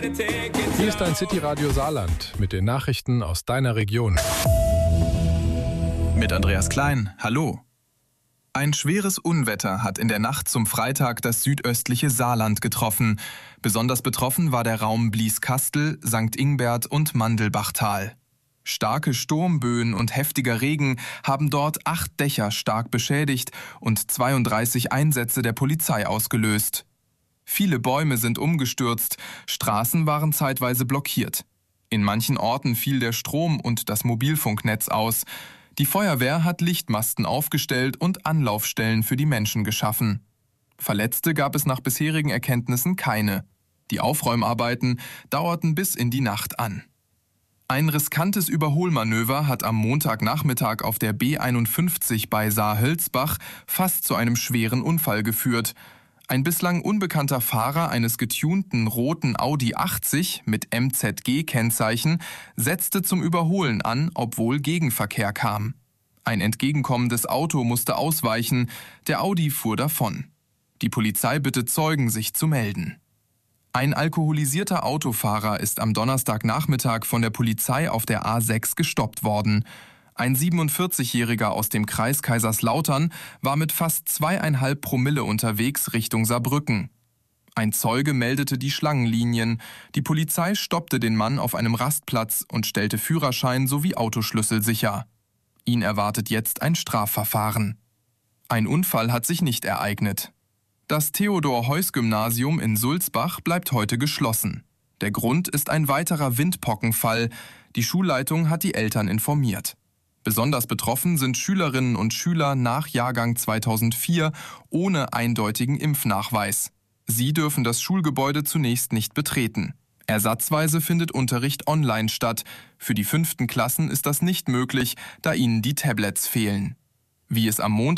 Hier ist dein City-Radio Saarland mit den Nachrichten aus deiner Region. Mit Andreas Klein, hallo. Ein schweres Unwetter hat in der Nacht zum Freitag das südöstliche Saarland getroffen. Besonders betroffen war der Raum Blieskastel, St. Ingbert und Mandelbachtal. Starke Sturmböen und heftiger Regen haben dort 8 Dächer stark beschädigt und 32 Einsätze der Polizei ausgelöst. Viele Bäume sind umgestürzt, Straßen waren zeitweise blockiert. In manchen Orten fiel der Strom und das Mobilfunknetz aus. Die Feuerwehr hat Lichtmasten aufgestellt und Anlaufstellen für die Menschen geschaffen. Verletzte gab es nach bisherigen Erkenntnissen keine. Die Aufräumarbeiten dauerten bis in die Nacht an. Ein riskantes Überholmanöver hat am Montagnachmittag auf der B51 bei Saar-Hölzbach fast zu einem schweren Unfall geführt. Ein bislang unbekannter Fahrer eines getunten roten Audi 80 mit MZG-Kennzeichen setzte zum Überholen an, obwohl Gegenverkehr kam. Ein entgegenkommendes Auto musste ausweichen, der Audi fuhr davon. Die Polizei bittet Zeugen, sich zu melden. Ein alkoholisierter Autofahrer ist am Donnerstagnachmittag von der Polizei auf der A6 gestoppt worden. Ein 47-Jähriger aus dem Kreis Kaiserslautern war mit fast 2,5 Promille unterwegs Richtung Saarbrücken. Ein Zeuge meldete die Schlangenlinien. Die Polizei stoppte den Mann auf einem Rastplatz und stellte Führerschein sowie Autoschlüssel sicher. Ihn erwartet jetzt ein Strafverfahren. Ein Unfall hat sich nicht ereignet. Das Theodor-Heuss-Gymnasium in Sulzbach bleibt heute geschlossen. Der Grund ist ein weiterer Windpockenfall. Die Schulleitung hat die Eltern informiert. Besonders betroffen sind Schülerinnen und Schüler nach Jahrgang 2004 ohne eindeutigen Impfnachweis. Sie dürfen das Schulgebäude zunächst nicht betreten. Ersatzweise findet Unterricht online statt. Für die 5. Klassen ist das nicht möglich, da ihnen die Tablets fehlen. Wie es am Montag